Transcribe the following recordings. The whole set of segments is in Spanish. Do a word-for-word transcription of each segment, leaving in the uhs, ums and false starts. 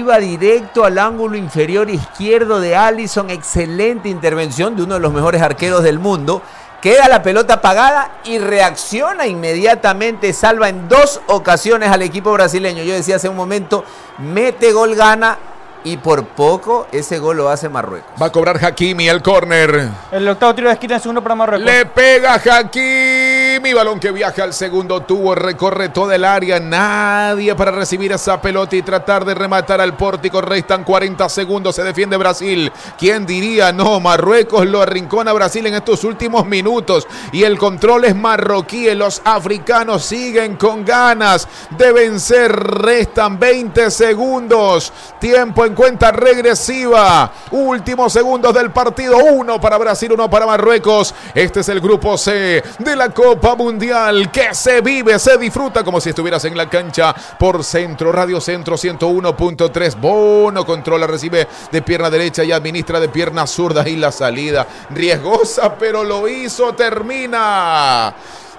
iba directo al ángulo inferior izquierdo de Alisson. Excelente intervención de uno de los mejores arqueros del mundo. Queda la pelota apagada y reacciona inmediatamente. Salva en dos ocasiones al equipo brasileño. Yo decía hace un momento, mete gol, gana. Y por poco ese gol lo hace Marruecos. Va a cobrar Hakimi el córner. El octavo tiro de esquina, segundo para Marruecos. Le pega Hakimi. Balón que viaja al segundo tubo. Recorre toda el área. Nadie para recibir esa pelota y tratar de rematar al pórtico. Restan cuarenta segundos. Se defiende Brasil. ¿Quién diría? No, Marruecos lo arrincona a Brasil en estos últimos minutos. Y el control es marroquí. Los africanos siguen con ganas de vencer. Restan veinte segundos. Tiempo en cuenta regresiva. Últimos segundos del partido. Uno para Brasil, uno para Marruecos. Este es el grupo C de la Copa Mundial, que se vive, se disfruta como si estuvieras en la cancha por Centro, Radio Centro ciento uno punto tres. Bono controla, recibe de pierna derecha y administra de pierna zurda. Y la salida riesgosa, pero lo hizo. Termina.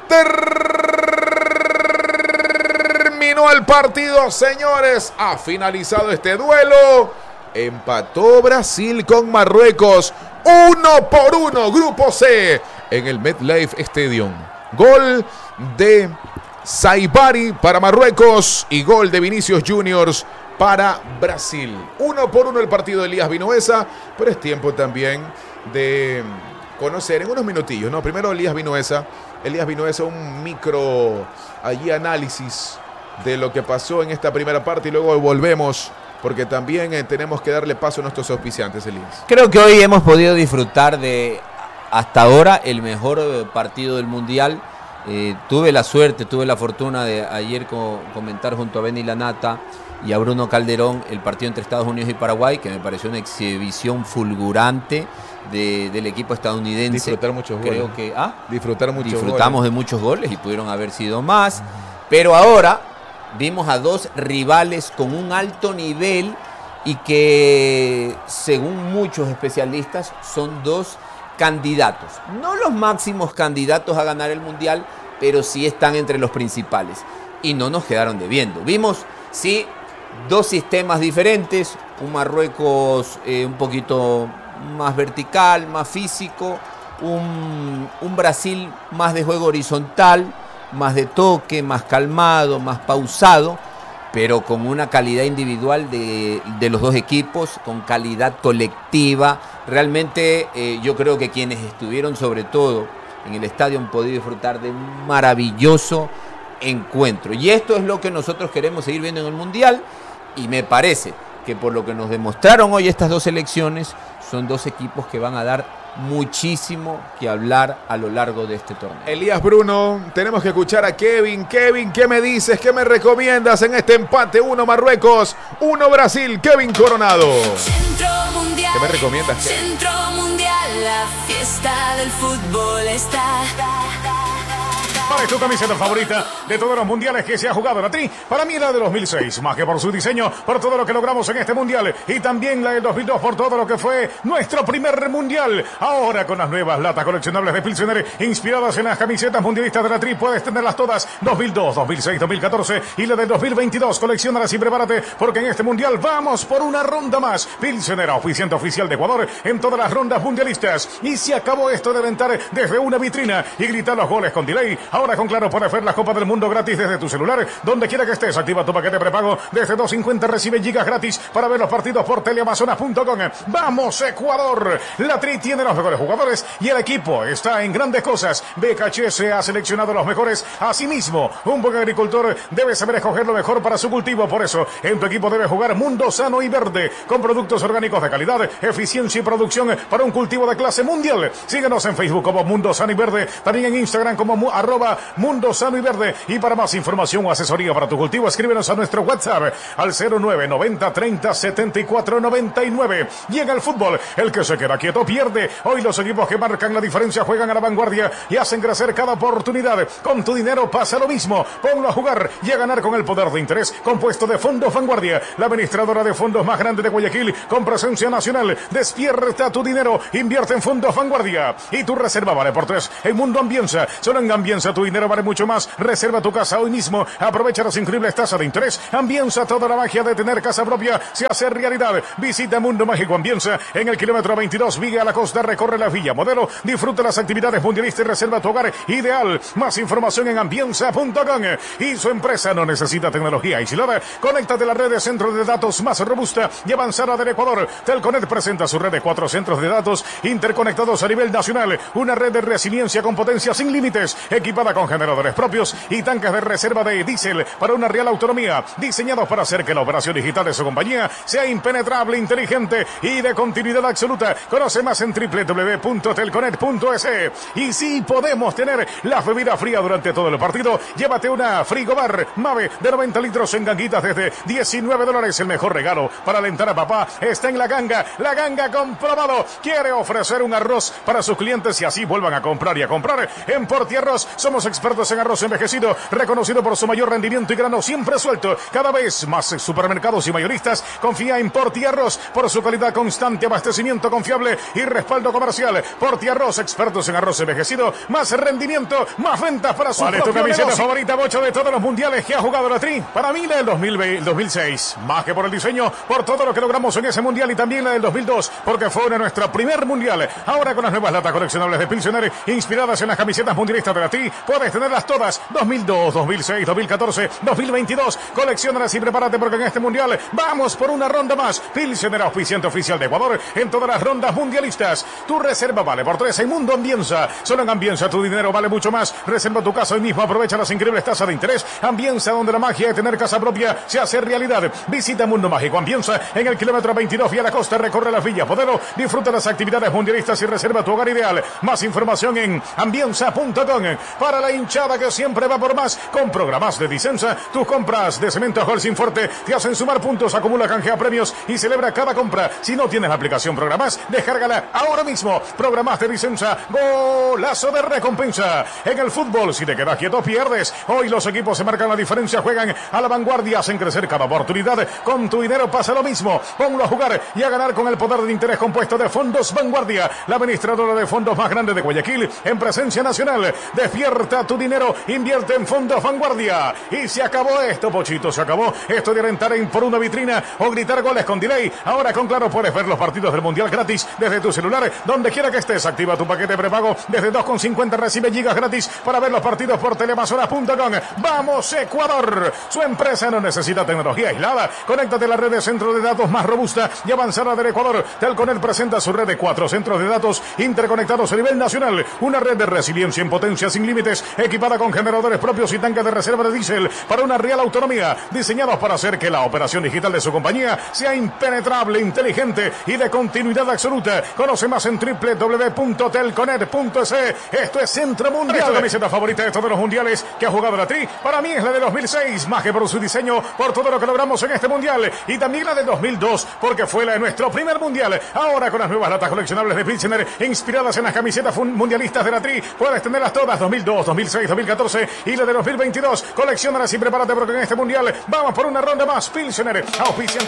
Terminó el partido, señores. Ha finalizado este duelo. Empató Brasil con Marruecos. Uno por uno, grupo C en el MetLife Stadium. Gol de Saibari para Marruecos y gol de Vinicius Juniors para Brasil. Uno por uno el partido de Elías Vinuesa, pero es tiempo también de conocer en unos minutillos, ¿no? Primero Elías Vinuesa. Elías Vinuesa, un micro allí análisis de lo que pasó en esta primera parte y luego volvemos porque también eh, tenemos que darle paso a nuestros auspiciantes, Elías. Creo que hoy hemos podido disfrutar de hasta ahora el mejor partido del Mundial. Eh, tuve la suerte, tuve la fortuna de ayer co- comentar junto a Benny Lanata y a Bruno Calderón el partido entre Estados Unidos y Paraguay, que me pareció una exhibición fulgurante de, del equipo estadounidense. Disfrutar muchos Creo goles. que ah, Disfrutar muchos disfrutamos goles. de muchos goles y pudieron haber sido más. Pero ahora vimos a dos rivales con un alto nivel y que, según muchos especialistas, son dos candidatos. No los máximos candidatos a ganar el Mundial, pero sí están entre los principales. Y no nos quedaron debiendo. Vimos, sí, dos sistemas diferentes. Un Marruecos eh, un poquito más vertical, más físico. Un, un Brasil más de juego horizontal, más de toque, más calmado, más pausado, pero con una calidad individual de, de los dos equipos, con calidad colectiva. Realmente eh, yo creo que quienes estuvieron sobre todo en el estadio han podido disfrutar de un maravilloso encuentro. Y esto es lo que nosotros queremos seguir viendo en el Mundial, y me parece que por lo que nos demostraron hoy estas dos selecciones, son dos equipos que van a dar muchísimo que hablar a lo largo de este torneo. Elías Bruno, tenemos que escuchar a Kevin. Kevin, ¿qué me dices? ¿Qué me recomiendas en este empate? Uno Marruecos, uno Brasil. Kevin Coronado. Centro Mundial, ¿Qué me recomiendas, Kevin? Centro Mundial, la fiesta del fútbol está. ¿Cuál es tu camiseta favorita de todos los mundiales que se ha jugado? La Tri, para mí la de dos mil seis, más que por su diseño, por todo lo que logramos en este mundial, y también la del dos mil dos por todo lo que fue nuestro primer mundial. Ahora con las nuevas latas coleccionables de Pilsener, inspiradas en las camisetas mundialistas de la Tri, puedes tenerlas todas, dos mil dos, dos mil seis, dos mil catorce y la del dos mil veintidós. Colecciónalas y prepárate, porque en este mundial vamos por una ronda más. Pilsener, oficiante oficial de Ecuador en todas las rondas mundialistas. Y se acabó esto de aventar desde una vitrina y gritar los goles con delay. Ahora con Claro puedes ver la Copa del Mundo gratis desde tu celular, donde quiera que estés. Activa tu paquete prepago desde dos cincuenta, recibe gigas gratis para ver los partidos por teleamazonas punto com. ¡Vamos, Ecuador! La Tri tiene los mejores jugadores y el equipo está en grandes cosas. B K H S ha seleccionado los mejores. Asimismo, un buen agricultor debe saber escoger lo mejor para su cultivo. Por eso, en tu equipo debe jugar Mundo Sano y Verde, con productos orgánicos de calidad, eficiencia y producción para un cultivo de clase mundial. Síguenos en Facebook como Mundo Sano y Verde, también en Instagram como mu, arroba Mundo Sano y Verde. Y para más información o asesoría para tu cultivo, escríbenos a nuestro WhatsApp al cero nueve noventa treinta setenta y cuatro noventa y nueve. Y en el fútbol, el que se queda quieto pierde. Hoy los equipos que marcan la diferencia juegan a la vanguardia y hacen crecer cada oportunidad. Con tu dinero pasa lo mismo. Ponlo a jugar y a ganar con el poder de interés compuesto de Fondos Vanguardia, la administradora de fondos más grande de Guayaquil, con presencia nacional. Despierta tu dinero, invierte en Fondos Vanguardia. Y tu reserva vale por tres en Mundo Ambienza. Solo en Ambienza tu tu dinero vale mucho más. Reserva tu casa hoy mismo. Aprovecha las increíbles tasas de interés. Ambienza, toda la magia de tener casa propia se hace realidad. Visita Mundo Mágico Ambienza en el kilómetro veintidós, Villa a la Costa. Recorre la Villa Modelo. Disfruta las actividades mundialistas y reserva tu hogar ideal. Más información en ambienza punto com. Y su empresa no necesita tecnología aislada. Conéctate a la red de centros de datos más robusta y avanzada del Ecuador. Telconet presenta su red de cuatro centros de datos interconectados a nivel nacional. Una red de resiliencia con potencia sin límites, equipada con generadores propios y tanques de reserva de diésel para una real autonomía, diseñados para hacer que la operación digital de su compañía sea impenetrable, inteligente y de continuidad absoluta. Conoce más en doble u doble u doble u punto telconet punto es. Y si podemos tener la bebida fría durante todo el partido, llévate una Frigobar Mave de noventa litros en ganguitas desde diecinueve dólares. El mejor regalo para alentar a papá está en La Ganga. La Ganga comprobado. Quiere ofrecer un arroz para sus clientes y así vuelvan a comprar y a comprar. En Portiarroz somos expertos en arroz envejecido, reconocido por su mayor rendimiento y grano siempre suelto. Cada vez más supermercados y mayoristas confía en Portiarroz por su calidad constante, abastecimiento confiable y respaldo comercial. Portiarroz, expertos en arroz envejecido, más rendimiento, más ventas para su propio negocio. ¿Cuál es tu camiseta favorita, Bocho, de todos los mundiales que ha jugado la Tri? Para mí la del dos mil veinte, dos mil seis, más que por el diseño, por todo lo que logramos en ese mundial, y también la del dos mil dos, porque fue una nuestra primer mundial. Ahora con las nuevas latas coleccionables de Pilsener, inspiradas en las camisetas mundialistas de la Tri, puedes tenerlas todas. dos mil dos, dos mil seis, dos mil catorce, dos mil veintidós. Colecciónalas y prepárate porque en este mundial vamos por una ronda más. Pilsener, auspiciante oficial de Ecuador en todas las rondas mundialistas. Tu reserva vale por tres en Mundo Ambienza. Solo en Ambienza tu dinero vale mucho más. Reserva tu casa hoy mismo. Aprovecha las increíbles tasas de interés. Ambienza, donde la magia de tener casa propia se hace realidad. Visita Mundo Mágico Ambienza en el kilómetro veintidós, Vía la Costa. Recorre las villas Modelo. Disfruta las actividades mundialistas y reserva tu hogar ideal. Más información en ambienza punto com. Para la hinchada que siempre va por más, con programas de Dicenza, tus compras de cemento Holcim Forte te hacen sumar puntos, acumula, canjea premios y celebra cada compra. Si no tienes la aplicación Programas, descárgala ahora mismo. Programas de Dicenza, golazo de recompensa. En el fútbol, si te quedas quieto, pierdes. Hoy los equipos se marcan la diferencia, juegan a la vanguardia, hacen crecer cada oportunidad. Con tu dinero pasa lo mismo. Ponlo a jugar y a ganar con el poder de interés compuesto de Fondos Vanguardia, la administradora de fondos más grande de Guayaquil en presencia nacional. Despierta tu dinero, invierte en Fondos Vanguardia. Y se acabó esto, Pochito, se acabó esto de alentar en por una vitrina o gritar goles con delay. Ahora con Claro puedes ver los partidos del Mundial gratis desde tu celular, donde quiera que estés. Activa tu paquete prepago desde dos con cincuenta, recibe gigas gratis para ver los partidos por teleamazonas punto com. ¡Vamos, Ecuador! Su empresa no necesita tecnología aislada. Conéctate a la red de centro de datos más robusta y avanzada del Ecuador. Telconet presenta su red de cuatro centros de datos interconectados a nivel nacional. Una red de resiliencia en potencia sin límites, equipada con generadores propios y tanques de reserva de diésel para una real autonomía, diseñados para hacer que la operación digital de su compañía sea impenetrable, inteligente y de continuidad absoluta. Conoce más en doble u doble u doble u punto telconet punto es. Esto es Centro Mundial. La camiseta favorita de todos los mundiales que ha jugado la Tri, para mí es la de dos mil seis, más que por su diseño, por todo lo que logramos en este mundial, y también la de dos mil dos, porque fue la de nuestro primer mundial. Ahora con las nuevas latas coleccionables de Pilsener, inspiradas en las camisetas mundialistas de la Tri, puedes tenerlas todas, dos mil dos, dos mil seis, dos mil catorce y la de dos mil veintidós. Colecciónalas y prepárate porque en este mundial vamos por una ronda más. Pilsener, auspiciante